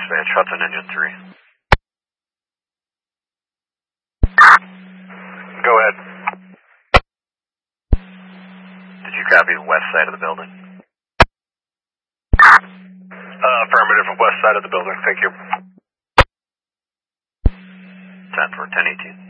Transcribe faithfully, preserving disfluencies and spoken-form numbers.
dispatch, Hudson Engine three. Go ahead. Did you copy the west side of the building? Uh, affirmative, west side of the building, thank you. ten for ten eighteen.